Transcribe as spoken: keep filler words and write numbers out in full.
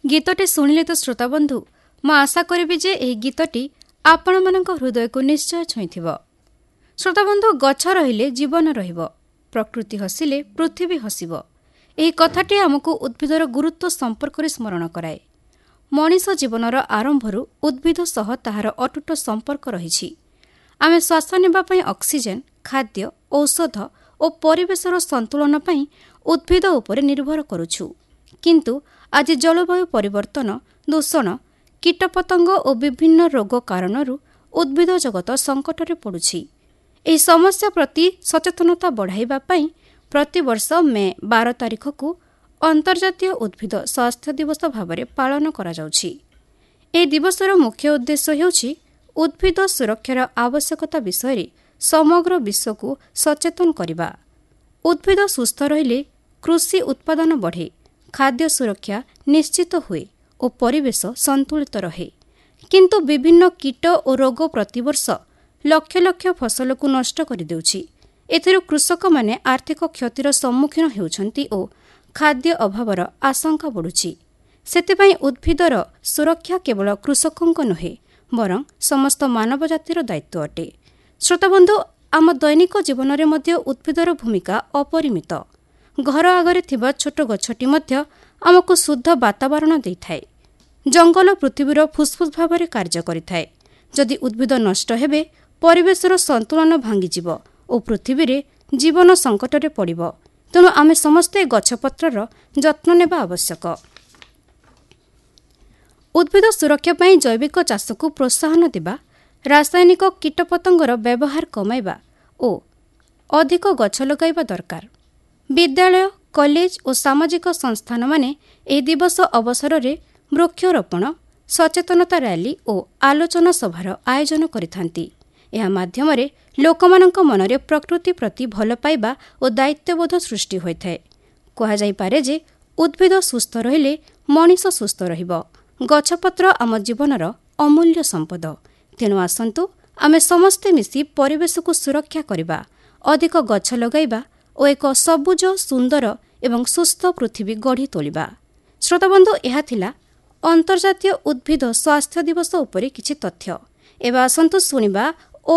गीतटी शुणिले तो श्रोता बंधु मैं आशा करी जे यह गीतटी आपण मान हृदय को निश्चय छुईथिबो। श्रोता बंधु गछ रहिले जीवन रहिबो, प्रकृति हसिले पृथ्वी हसिबो। एही कथाटी आमको उद्भिदर गुरुत्व संपर्क स्मरण कराए। मनीष जीवनर आरंभरू उद्भिद सह ताहार अटूट संपर्क रही। आमे श्वास नेबा पई ऑक्सीजन, खाद्य, औषध और परिवेशर संतुलन पई उद्भिद उपरे निर्भर करुछु। किंतु आज जलवायु परिवर्तन, दूषण, कीटपतंग और विभिन्न रोग कारणरू उद्भिद जगत संकटरे पड़ुछि। एही समस्या प्रति सचेतनता बढ़ाइबा पई प्रतिवर्ष मे बार तारिख को अंतर्जातीय उद्भिद स्वास्थ्य दिवस भावरे पालन करा जाउछि। एही दिवसर मुख्य उद्देश्य हेउछि उद्भिद सुरक्षार आवश्यकता विषय समग्र विश्व को सचेतन करिबा। उद्भिद सुस्थ रहिले कृषि उत्पादन बढ़े, खाद्य सुरक्षा निश्चित हुए और परिवेश संतुलित रहे। किंतु विभिन्न कीट और रोग प्रतिवर्ष लक्ष लक्ष फसल को नष्ट कर देउछि। एथिरु कृषक माने आर्थिक क्षतिर सम्मुखीन हेउछन्ति और खाद्य अभावर आशंका बढ़ुछि। सेतिपई उद्भिदर सुरक्षा केवल कृषकंक नुहे बरं समस्त मानव जातिर दायित्व अटे। श्रोताबंधु, आम दैनिक जीवन में मध्य उद्भिदर भूमिका अपरिमित। घर आगरे थिबा छोट गछटी मध्य आमको शुद्ध वातावरण देइथाए। जंगल पृथ्वीर फुसफुस भाव कार्य करिथाए। जदि उद्भिद नष्ट हेबे परिवेशर संतुलन भांगीजिब और पृथ्वी रे जीवन संकटरे पड़िब। तेणु आमे समस्ते गछपत्रर जत्न नेबा आवश्यक। उद्भिद सुरक्षा पई जैविक चाष को प्रोत्साहन देबा, रासायनिक कीटपतंगर व्यवहार कमाइबा और अधिक गछ लगाइबा दरकार। विद्यालय, कॉलेज और सामाजिक संस्थान माने एही दिवस अवसर रे वृक्षरोपण, सचेतनता रैली और आलोचना सभार आयोजन करिथांती। एहा माध्यमरे लोकमानंक मनरे प्रकृति प्रति भल पाइबा और दायित्वबोध सृष्टि होइथाए। कहा जाई पारे जे उद्भिद सुस्थ रहिले मनीष सुस्थ रहिबो। गछपत्र आम जीवनर अमूल्य संपद। तेणु आसंतु आमे समस्ते मिसी परिवेश को सुरक्षा करिबा, अधिक गछ लगाइबा और एक सबुज, सुंदर एवं सुस्थ पृथ्वी गढ़ी तोलिबा। श्रोताबंधु, एहा थिला अंतर्जातीय उद्भिद स्वास्थ्य दिवस उपरे किछि तथ्य। एबा आसंतु सुनिबा